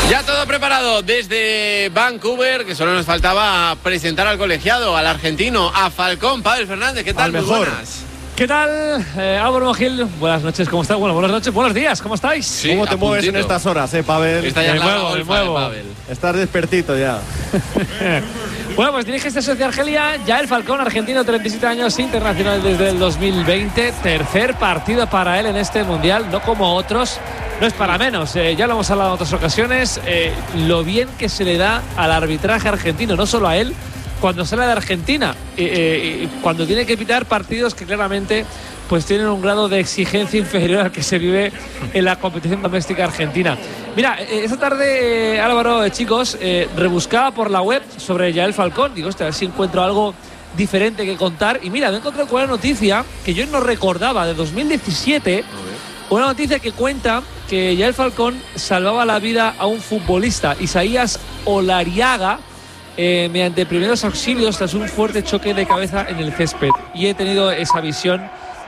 Ya todo preparado desde Vancouver, que solo nos faltaba presentar al colegiado, al argentino, a Falcón. Pavel Fernández, ¿qué tal? Muy buenas. ¿Qué tal? Álvaro Mogil, buenas noches, ¿cómo estás? Bueno, buenas noches, buenos días, ¿cómo estáis? Sí, ¿cómo te mueves en estas horas, Pavel? Está ya me muevo. Pavel. Estás despertito ya. Bueno, pues dirige este socio de Argelia, Yael Falcón, argentino, 37 años, internacional desde el 2020. Tercer partido para él en este Mundial, no como otros. No es para menos, ya lo hemos hablado en otras ocasiones, lo bien que se le da al arbitraje argentino, no solo a él, cuando sale de Argentina, cuando tiene que pitar partidos que claramente pues tienen un grado de exigencia inferior al que se vive en la competición doméstica argentina. Mira, esta tarde, Álvaro, chicos, rebuscaba por la web sobre Yael Falcón, digo, a ver si encuentro algo diferente que contar, y mira, me encontré con una noticia que yo no recordaba, de 2017, una noticia que cuenta que Yael Falcón salvaba la vida a un futbolista, Isaías Olariaga, mediante primeros auxilios tras un fuerte choque de cabeza en el césped. Y he tenido esa visión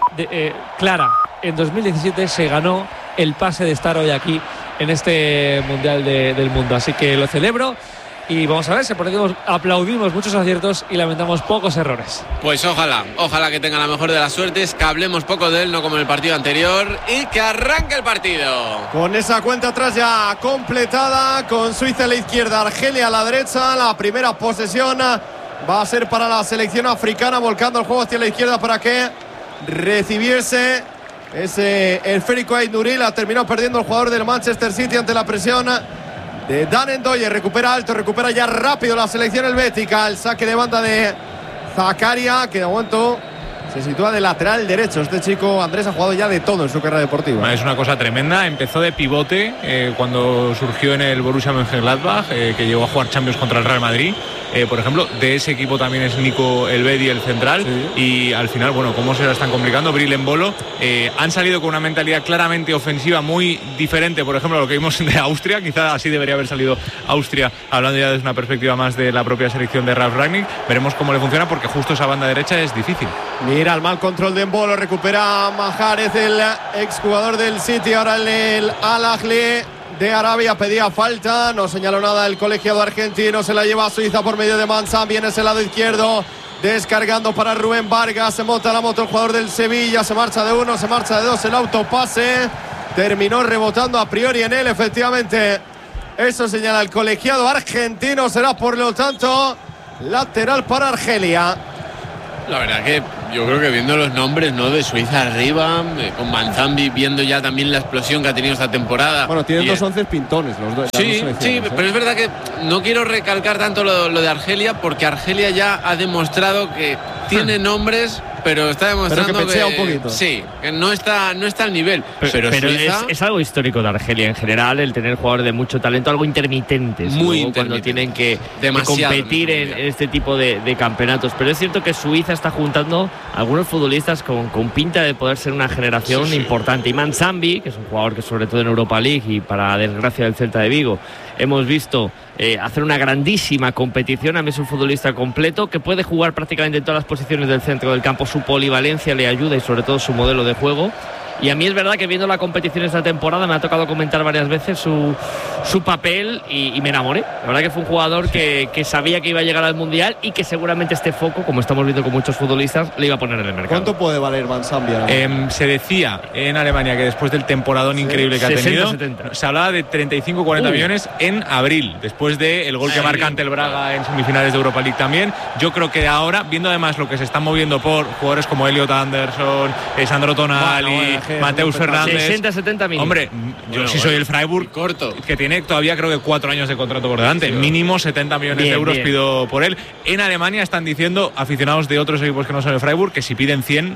clara. En 2017 se ganó el pase de estar hoy aquí en este Mundial del Mundo. Así que lo celebro. Y vamos a ver, aplaudimos muchos aciertos y lamentamos pocos errores. Pues ojalá que tenga la mejor de las suertes, que hablemos poco de él, no como en el partido anterior, y que arranque el partido. Con esa cuenta atrás ya completada, con Suiza a la izquierda, Argelia a la derecha, la primera posesión va a ser para la selección africana, volcando el juego hacia la izquierda para que recibiese ese esférico Ait Nouri. Ha terminado perdiendo el jugador del Manchester City ante la presión de Dan Ndoye. Recupera alto, recupera ya rápido la selección helvética. El saque de banda de Zakaria, que de momento se sitúa de lateral derecho. Este chico, Andrés, ha jugado ya de todo en su carrera deportiva. Es una cosa tremenda. Empezó de pivote cuando surgió en el Borussia Mönchengladbach, que llegó a jugar Champions contra el Real Madrid. Por ejemplo, de ese equipo también es Nico Elvedi, el central. Sí. Y al final, bueno, cómo se la están complicando. Bril Embolo. Han salido con una mentalidad claramente ofensiva muy diferente, por ejemplo, a lo que vimos de Austria. Quizá así debería haber salido Austria, hablando ya desde una perspectiva más de la propia selección de Ralf Rangnick. Veremos cómo le funciona, porque justo esa banda derecha es difícil. Mira el mal control de Embolo, recupera Mahrez, el exjugador del City, ahora el Al Ahly de Arabia. Pedía falta, no señaló nada el colegiado argentino, se la lleva a Suiza por medio de Manzan, viene ese lado izquierdo, descargando para Rubén Vargas, se monta la moto el jugador del Sevilla, se marcha de uno, se marcha de dos, el autopase, terminó rebotando a priori en él, efectivamente, eso señala el colegiado argentino, será por lo tanto lateral para Argelia. La verdad que yo creo que viendo los nombres, ¿no?, de Suiza arriba, con Manzambi, viendo ya también la explosión que ha tenido esta temporada. Bueno, tienen dos 11 pintones los dos. Sí, pero es verdad que no quiero recalcar tanto lo de Argelia, porque Argelia ya ha demostrado que tiene nombres, pero está demostrando que pechea un poquito. Sí, que no está al nivel. Pero Suiza... es algo histórico de Argelia en general, el tener jugadores de mucho talento, algo intermitentes. Muy intermitente. Cuando tienen que competir en este tipo de campeonatos. Pero es cierto que Suiza está juntando algunos futbolistas con pinta de poder ser una generación importante. Y Manzambi, que es un jugador que sobre todo en Europa League y para desgracia del Celta de Vigo hemos visto hacer una grandísima competición. A mí es un futbolista completo que puede jugar prácticamente en todas las posiciones del centro del campo. Su polivalencia le ayuda y sobre todo su modelo de juego. Y a mí es verdad que viendo la competición esta temporada me ha tocado comentar varias veces su papel y me enamoré. La verdad que fue un jugador que sabía que iba a llegar al Mundial y que seguramente este foco, como estamos viendo con muchos futbolistas, le iba a poner en el mercado. ¿Cuánto puede valer Manzambi? Se decía en Alemania que después del temporadón increíble que 60, ha tenido, 70. Se hablaba de 35-40 millones en abril, después del gol que marca ante el Braga en semifinales de Europa League también. Yo creo que ahora, viendo además lo que se están moviendo por jugadores como Elliot Anderson, Sandro Tonali, Mateus Fernández, 60-70 millones. Hombre, yo sí soy el Freiburg, corto, que tiene todavía creo que 4 años de contrato por delante, mínimo 70 millones de euros pido por él. En Alemania están diciendo aficionados de otros equipos que no son el Freiburg que si piden 100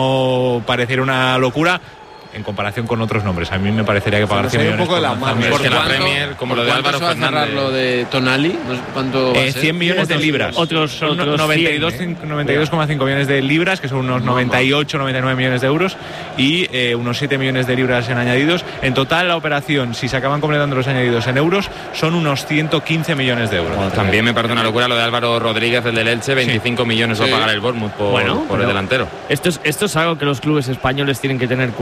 no pareciera una locura en comparación con otros nombres. A mí me parecería que pagar 100 millones un poco de la mano. Porque la Premier, como lo de Álvaro Fernández, lo de Tonali, no sé cuánto va a ser. 100 millones de libras. Otros 92,5 millones de libras, que son unos 98-99 millones de euros, y unos 7 millones de libras en añadidos. En total, la operación, si se acaban completando los añadidos en euros, son unos 115 millones de euros. Bueno, también me parece una locura lo de Álvaro Rodríguez, el del Elche, 25 millones va a pagar el Bournemouth por el delantero. Esto es algo que los clubes españoles tienen que tener en cuenta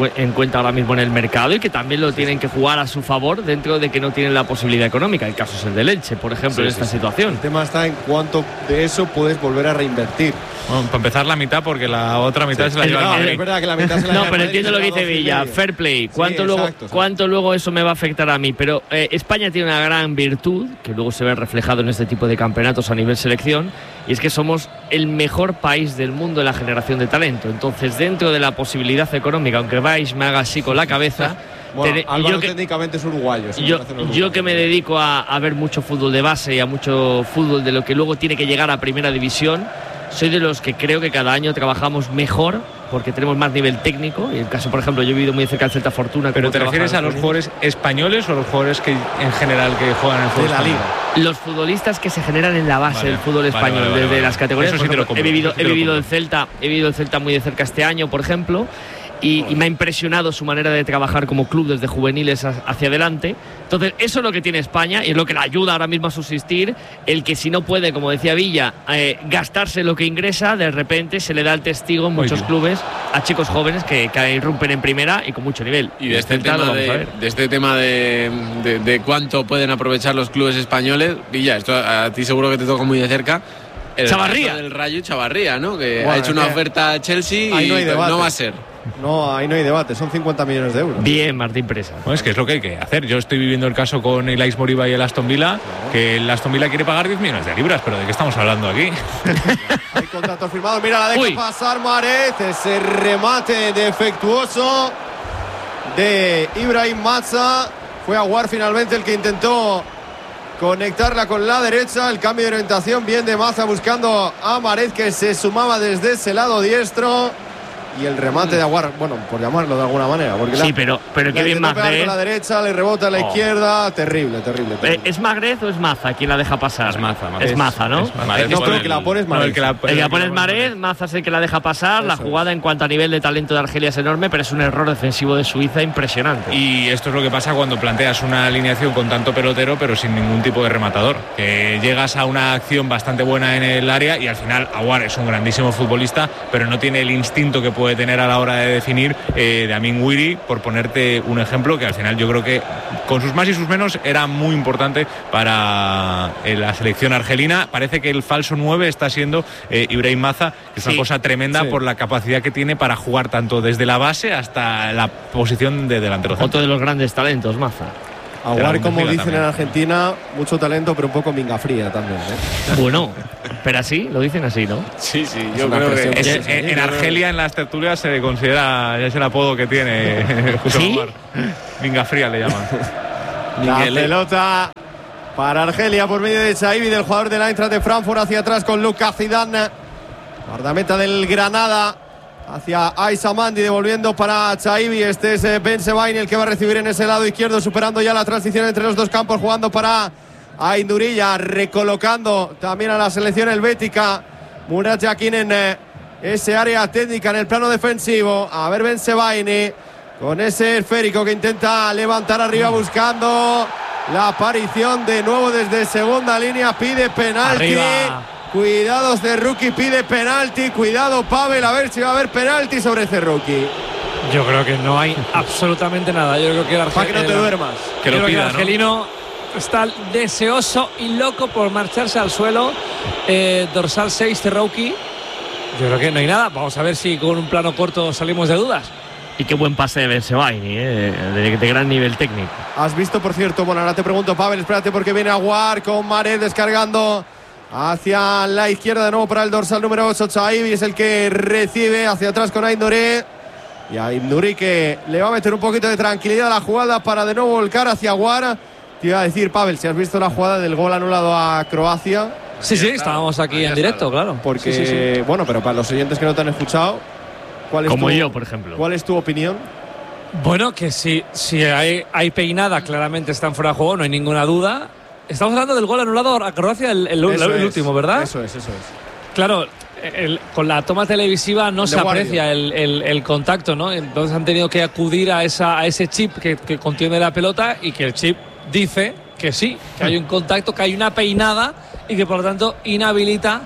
cuenta ahora mismo en el mercado y que también lo tienen que jugar a su favor dentro de que no tienen la posibilidad económica. El caso es el del Elche, por ejemplo, en esta situación. El tema está en cuánto de eso puedes volver a reinvertir. Bueno, para empezar la mitad, porque la otra mitad se la lleva el Madrid. Es verdad que la mitad se la No, lleva pero el entiendo lo que dice Villa, fair play. ¿Cuánto luego eso me va a afectar a mí? Pero España tiene una gran virtud, que luego se ve reflejado en este tipo de campeonatos a nivel selección, y es que somos el mejor país del mundo en la generación de talento. Entonces, dentro de la posibilidad económica, aunque Vais me haga así con la cabeza... Bueno, Álvaro técnicamente es uruguayo. Yo que me dedico a ver mucho fútbol de base y a mucho fútbol de lo que luego tiene que llegar a primera división, soy de los que creo que cada año trabajamos mejor porque tenemos más nivel técnico. Y en el caso, por ejemplo, yo he vivido muy cerca del Celta Fortuna. ¿Pero te refieres a los jugadores españoles o los jugadores que en general que juegan en el fútbol de la liga? Los futbolistas que se generan en la base del fútbol español, desde las categorías. Eso sí ejemplo, he vivido el Celta muy de cerca este año, por ejemplo. Y me ha impresionado su manera de trabajar como club desde juveniles hacia adelante. Entonces, eso es lo que tiene España y es lo que le ayuda ahora mismo a subsistir. El que si no puede, como decía Villa, gastarse lo que ingresa, de repente se le da el testigo en muchos clubes a chicos jóvenes que irrumpen en primera y con mucho nivel. Y de este tema de cuánto pueden aprovechar los clubes españoles, Villa, esto a ti seguro que te toca muy de cerca. Chavarría. Del Rayo Chavarría, ¿no? Que ha hecho una oferta a Chelsea y no va a ser. No, ahí no hay debate, son 50 millones de euros. Bien, Martín Presa. Bueno, es que es lo que hay que hacer. Yo estoy viviendo el caso con el Ais Moriba y el Aston Villa, que el Aston Villa quiere pagar 10 millones de libras, pero ¿de qué estamos hablando aquí? Hay contratos firmados, mira, la deja pasar Mahrez, ese remate defectuoso de Ibrahim Mazza. Fue Aguar finalmente el que intentó conectarla con la derecha, el cambio de orientación bien de Mazza buscando a Mahrez, que se sumaba desde ese lado diestro. Y el remate de Aguar, bueno, por llamarlo de alguna manera. Porque sí, pero qué bien Mahrez. Con la derecha, le rebota a la izquierda. Terrible. ¿Es Mahrez o es Mazza quien la deja pasar? Es Mazza. Es Mazza, ¿no? No, pero que la pones Mahrez. El que la pones Mahrez, Mazza es el que la deja pasar. Eso. La jugada en cuanto a nivel de talento de Argelia es enorme, pero es un error defensivo de Suiza impresionante. Y esto es lo que pasa cuando planteas una alineación con tanto pelotero, pero sin ningún tipo de rematador. Que llegas a una acción bastante buena en el área y al final Aguar es un grandísimo futbolista, pero no tiene el instinto que puede tener a la hora de definir Amin Wiri, por ponerte un ejemplo que al final yo creo que con sus más y sus menos era muy importante para la selección argelina. Parece que el falso 9 está siendo Ibrahim Mazza, que es una cosa tremenda por la capacidad que tiene para jugar tanto desde la base hasta la posición de delantero centro. Otro de los grandes talentos, Mazza. Aguar, como dicen también en Argentina, mucho talento, pero un poco minga fría también. Bueno, pero así, lo dicen así, ¿no? Sí, yo creo que en Argelia, en las tertulias, se le considera, es el apodo que tiene ¿Sí? minga fría le llaman. La pelota para Argelia por medio de Chaibi, del jugador del Eintracht de Frankfurt, hacia atrás con Lucas Zidane, guardameta del Granada, hacia Aisamandi, devolviendo para Chaibi. Este es Ben Sebaini el que va a recibir en ese lado izquierdo, superando ya la transición entre los dos campos, jugando para Aindurilla, recolocando también a la selección helvética. Murat Yakin en ese área técnica en el plano defensivo. A ver Ben Sebaini con ese esférico que intenta levantar arriba, buscando la aparición de nuevo desde segunda línea. Pide penalti. Arriba. Cuidado, Cerruqui pide penalti. Cuidado, Pavel, a ver si va a haber penalti sobre Cerruqui. Yo creo que no hay absolutamente nada. Yo creo que el Para que no te duermas. Que lo pida, el argelino está deseoso y loco por marcharse al suelo. Dorsal 6, Cerruqui. Yo creo que no hay nada. Vamos a ver si con un plano corto salimos de dudas. Y qué buen pase de Ben Sebaini, de gran nivel técnico. ¿Has visto, por cierto? Bueno, ahora te pregunto, Pavel, espérate, porque viene Aguar con Mahrez descargando hacia la izquierda de nuevo para el dorsal número 8. Chaibi es el que recibe hacia atrás con Ainduri. Y Ainduri que le va a meter un poquito de tranquilidad a la jugada para de nuevo volcar hacia Aguar. Te iba a decir, Pavel, si has visto la jugada del gol anulado a Croacia. Sí, estábamos aquí en directo, claro. Porque, sí. Bueno, pero para los oyentes que no te han escuchado, como yo, por ejemplo. ¿Cuál es tu opinión? Bueno, que si hay peinada, claramente están fuera de juego, no hay ninguna duda. Estamos hablando del gol anulado a Croacia, el último, ¿verdad? Eso es. Claro, con la toma televisiva no se aprecia el contacto, ¿no? Entonces han tenido que acudir a ese chip que contiene la pelota, y que el chip dice que sí, que hay un contacto, que hay una peinada, y que por lo tanto inhabilita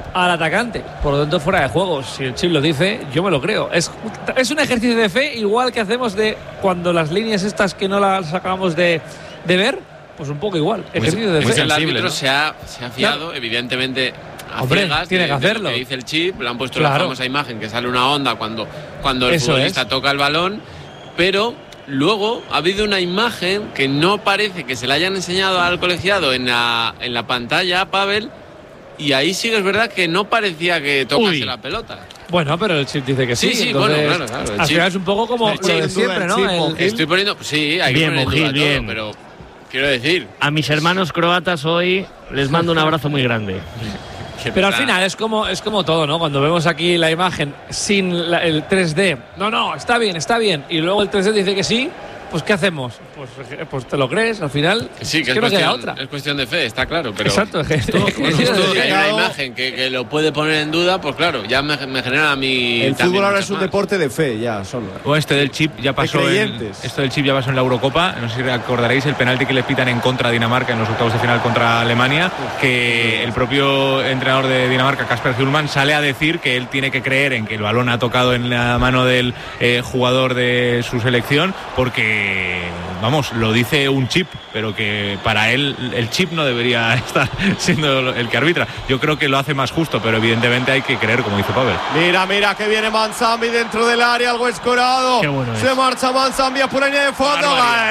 al atacante. Por lo tanto, fuera de juego. Si el chip lo dice, yo me lo creo. Es un ejercicio de fe, igual que hacemos de cuando las líneas estas que no las acabamos de ver, pues un poco igual. Ejercicio de fe. El árbitro, ¿no? se ha fiado, evidentemente, a ciegas, tiene que hacerlo. De lo que dice el chip. Le han puesto la famosa imagen que sale una onda cuando el futbolista toca el balón, pero luego ha habido una imagen que no parece que se la hayan enseñado al colegiado en la pantalla, Pavel, y ahí sí que es verdad que no parecía que tocase la pelota. Bueno, pero el chip dice que sí. Sí, entonces, bueno, claro. Al final es un poco como lo de siempre, ¿no? Estoy poniendo... Sí, hay bien, que poner Mojil, bien. todo, pero quiero decir... A mis hermanos croatas hoy les mando un abrazo muy grande. Pero al final es como todo, ¿no? Cuando vemos aquí la imagen sin el 3D, no, está bien, y luego el 3D dice que sí, pues ¿qué hacemos? Pues te lo crees, al final. Sí, que no queda otra. Es cuestión de fe, está claro. Pero exacto, hay una imagen que lo puede poner en duda, pues claro, ya me genera a mí. El fútbol ahora es un deporte de fe, ya solo. O esto del chip ya pasó en la Eurocopa. No sé si recordaréis el penalti que le pitan en contra a Dinamarca en los octavos de final contra Alemania, que el propio entrenador de Dinamarca, Kasper Hjulmand, sale a decir que él tiene que creer en que el balón ha tocado en la mano del jugador de su selección, porque vamos, lo dice un chip, pero que para él el chip no debería estar siendo el que arbitra. Yo creo que lo hace más justo, pero evidentemente hay que creer, como dice Pavel. Mira que viene Manzambi dentro del área, algo escorado. Bueno se marcha Manzambi por la línea de fondo.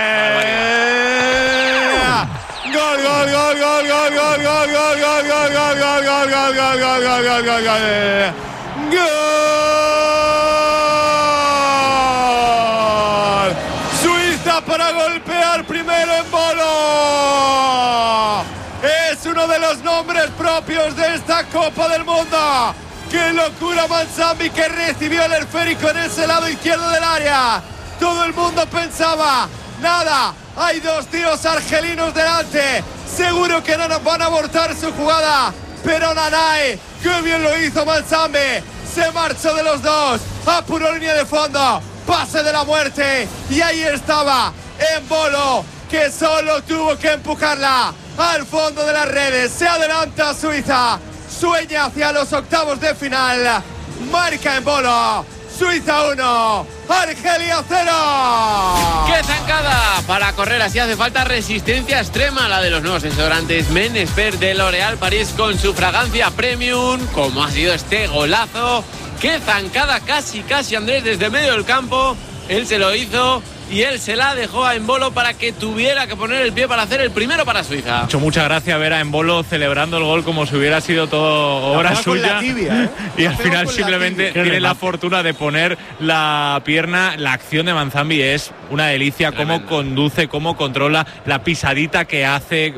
Para golpear primero en Bolo. Es uno de los nombres propios de esta Copa del Mundo. ¡Qué locura! Manzambi, que recibió el esférico en ese lado izquierdo del área. Todo el mundo pensaba, nada, hay dos tíos argelinos delante, seguro que no nos van a abortar su jugada. Pero Nanay, qué bien lo hizo Manzambi, se marchó de los dos, apuró línea de fondo, pase de la muerte, y ahí estaba Embolo, que solo tuvo que empujarla al fondo de las redes. Se adelanta Suiza, sueña hacia los octavos de final, marca Embolo. Suiza 1, Argelia 0. ¡Qué zancada! Para correr así hace falta resistencia extrema, la de los nuevos desodorantes Men Expert de L'Oréal París con su fragancia premium. Como ha sido este golazo. ¡Qué zancada! Casi Andrés desde medio del campo. Él se lo hizo y él se la dejó a Embolo para que tuviera que poner el pie para hacer el primero para Suiza. Ha hecho mucha gracia ver a Embolo celebrando el gol como si hubiera sido todo obra suya. Tibia, y al final simplemente tiene la fortuna de poner la pierna. La acción de Manzambi es una delicia. Cómo conduce, cómo controla, la pisadita que hace,